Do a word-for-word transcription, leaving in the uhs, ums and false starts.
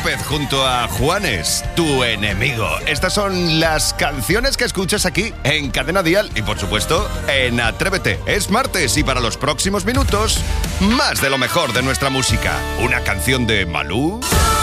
López junto a Juanes, tu enemigo. Estas son las canciones que escuchas aquí en Cadena Dial y, por supuesto, en Atrévete. Es martes y para los próximos minutos, más de lo mejor de nuestra música. Una canción de Malú.